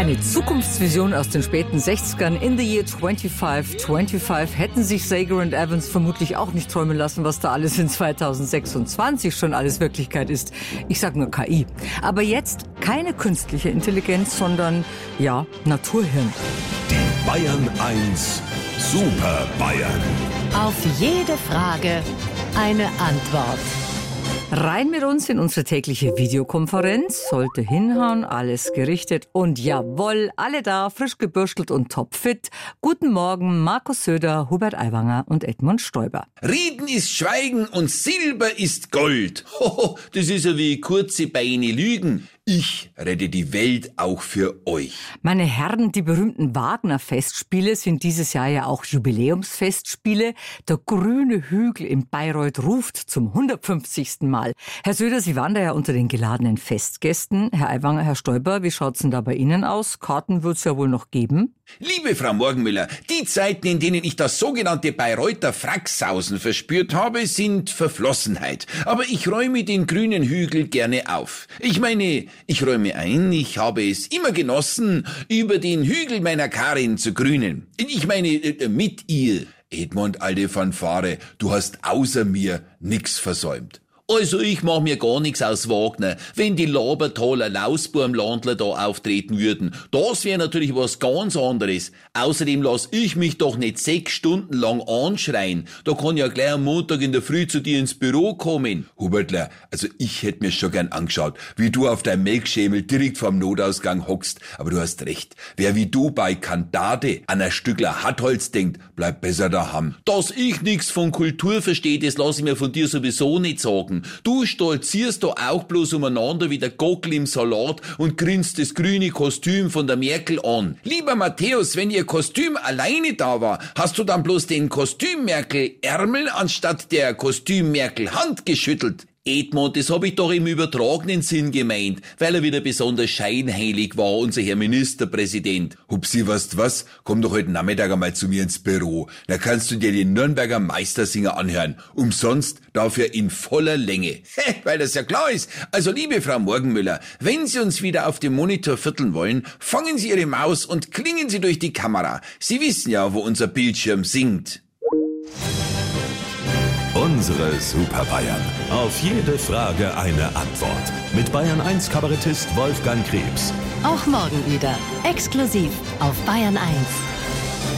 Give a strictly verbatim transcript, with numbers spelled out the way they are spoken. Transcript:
Eine Zukunftsvision aus den späten sechzigern. In the year fünfundzwanzig fünfundzwanzig hätten sich Sager und Evans vermutlich auch nicht träumen lassen, was da alles in zweitausendsechsundzwanzig schon alles Wirklichkeit ist. Ich sag nur K I. Aber jetzt keine künstliche Intelligenz, sondern, ja, Naturhirn. Die Bayern eins Super Bayern. Auf jede Frage eine Antwort. Rein mit uns in unsere tägliche Videokonferenz. Sollte hinhauen, alles gerichtet und jawohl, alle da, frisch gebürstelt und topfit. Guten Morgen, Markus Söder, Hubert Aiwanger und Edmund Stoiber. Reden ist Schweigen und Silber ist Gold. Hoho, das ist ja wie kurze Beine lügen. Ich rette die Welt auch für euch. Meine Herren, die berühmten Wagner-Festspiele sind dieses Jahr ja auch Jubiläumsfestspiele. Der grüne Hügel in Bayreuth ruft zum hundertfünfzigsten Mal. Herr Söder, Sie waren da ja unter den geladenen Festgästen. Herr Aiwanger, Herr Stoiber, wie schaut's denn da bei Ihnen aus? Karten wird's ja wohl noch geben? Liebe Frau Morgenmüller, die Zeiten, in denen ich das sogenannte Bayreuther Fracksausen verspürt habe, sind Verflossenheit. Aber ich räume den grünen Hügel gerne auf. Ich meine, ich räume ein, ich habe es immer genossen, über den Hügel meiner Karin zu grünen. Ich meine, mit ihr. Edmund, alte Fanfare, du hast außer mir nix versäumt. Also ich mach mir gar nix aus Wagner. Wenn die Labertaler Lausburmlandler da auftreten würden, das wäre natürlich was ganz anderes. Außerdem lass ich mich doch nicht sechs Stunden lang anschreien. Da kann ja gleich am Montag in der Früh zu dir ins Büro kommen. Hubertler, also ich hätt mir schon gern angeschaut, wie du auf deinem Melkschemel direkt vorm Notausgang hockst. Aber du hast recht. Wer wie du bei Kantate an ein Stückler Hartholz denkt, bleibt besser daheim. Dass ich nix von Kultur verstehe, das lass ich mir von dir sowieso nicht sagen. Du stolzierst da auch bloß umeinander wie der Gockel im Salat und grinst das grüne Kostüm von der Merkel an. Lieber Matthäus, wenn ihr Kostüm alleine da war, hast du dann bloß den Kostüm-Merkel-Ärmel anstatt der Kostüm-Merkel-Hand geschüttelt. Edmund, das hab ich doch im übertragenen Sinn gemeint, weil er wieder besonders scheinheilig war, unser Herr Ministerpräsident. Hupsi, weißt was? Komm doch heute Nachmittag einmal zu mir ins Büro. Da kannst du dir den Nürnberger Meistersinger anhören. Umsonst, dafür in voller Länge. Weil das ja klar ist. Also liebe Frau Morgenmüller, wenn Sie uns wieder auf dem Monitor vierteln wollen, fangen Sie Ihre Maus und klingen Sie durch die Kamera. Sie wissen ja, wo unser Bildschirm singt. Unsere Super Bayern. Auf jede Frage eine Antwort. Mit Bayern eins Kabarettist Wolfgang Krebs. Auch morgen wieder. Exklusiv auf Bayern eins.